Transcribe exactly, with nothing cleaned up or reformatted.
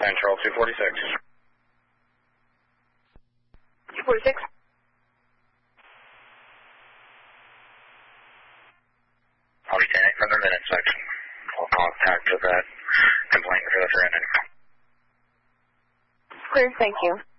Control two forty-six. two forty-six. I'll be standing for the minute section. We'll contact with that complaint for the surrender. Clear, thank you.